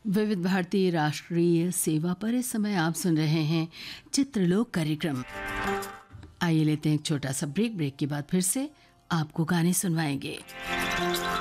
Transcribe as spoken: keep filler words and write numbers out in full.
विविध भारती राष्ट्रीय सेवा पर इस समय आप सुन रहे हैं चित्रलोक कार्यक्रम। आइए लेते हैं एक छोटा सा ब्रेक। ब्रेक के बाद फिर से आपको गाने सुनवाएंगे।